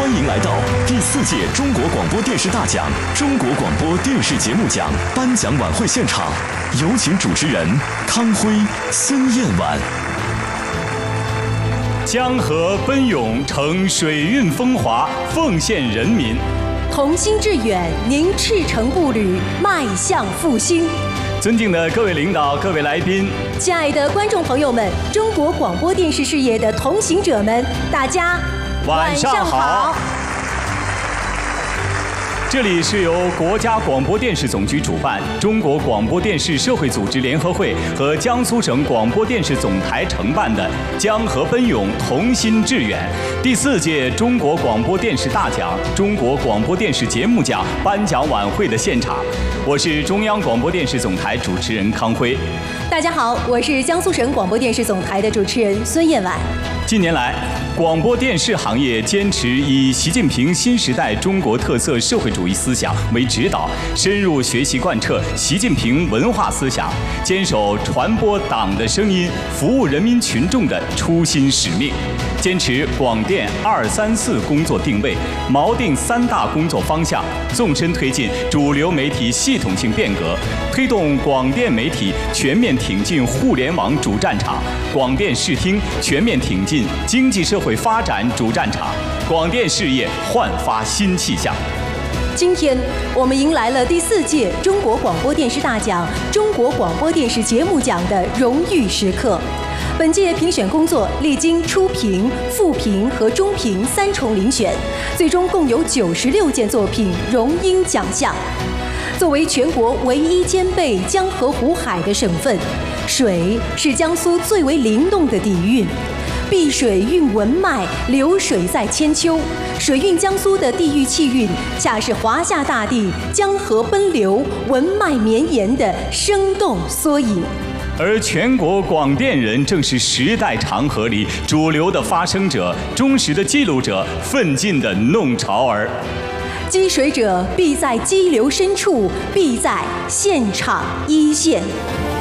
欢迎来到第4届中国广播电视大奖中国广播电视节目奖颁奖晚会现场，有请主持人康辉、孙燕婉。 江河奔涌成水运风华，奉献人民。 同心致远，凝赤诚步履，迈向复兴。 尊敬的各位领导、各位来宾， 亲爱的观众朋友们，中国广播电视事业的同行者们，大家晚上好。这里是由国家广播电视总局主办，中国广播电视社会组织联合会和江苏省广播电视总台承办的“江河奔涌，同心致远”第4届中国广播电视大奖中国广播电视节目奖颁奖晚会的现场，我是中央广播电视总台主持人康辉。 大家好，我是江苏省广播电视总台的主持人孙燕婉。 近年来，广播电视行业坚持以习近平新时代中国特色社会主义思想为指导，深入学习贯彻习近平文化思想，坚守传播党的声音、服务人民群众的初心使命，坚持广电234工作定位，锚定3大工作方向，纵深推进主流媒体系统性变革，推动广电媒体全面挺进互联网主战场，广电视听全面挺进经济社会发展主战场，广电事业焕发新气象。 今天我们迎来了第4届中国广播电视大奖中国广播电视节目奖的荣誉时刻。本届评选工作历经初评、复评和中评3重遴选，最终共有96件作品荣膺奖项。作为全国唯一兼备江河湖海的省份，水是江苏最为灵动的底蕴。碧水运文脉，流水在千秋。水运江苏的地域气韵，恰是华夏大地江河奔流、文脉绵延的生动缩影。 而全国广电人正是时代长河里主流的发声者、忠实的记录者、奋进的弄潮儿。 积水者必在激流深处，必在现场一线。